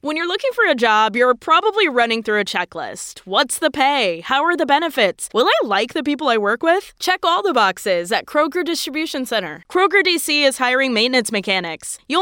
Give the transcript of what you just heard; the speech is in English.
When you're looking for a job, you're probably running through a checklist. What's the pay? How are the benefits? Will I like the people I work with? Check all the boxes at Kroger Distribution Center. Kroger DC is hiring maintenance mechanics. You'll